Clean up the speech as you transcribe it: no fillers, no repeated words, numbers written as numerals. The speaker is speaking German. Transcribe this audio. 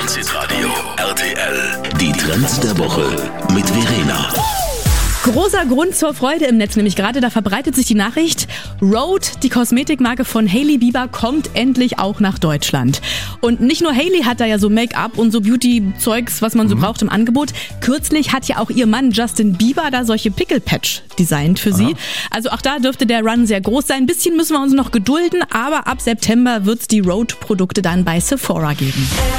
auf Hitradio RTL. Die Trends der Woche mit Verena. Großer Grund zur Freude im Netz, nämlich gerade da verbreitet sich die Nachricht, Rhode, die Kosmetikmarke von Hailey Bieber, kommt endlich auch nach Deutschland. Und nicht nur Hailey hat da ja so Make-up und so Beauty-Zeugs, was man so braucht im Angebot. Kürzlich hat ja auch ihr Mann Justin Bieber da solche Pickle-Patch designt für sie. Also auch da dürfte der Run sehr groß sein. Ein bisschen müssen wir uns noch gedulden, aber ab September wird es die Rhode-Produkte dann bei Sephora geben.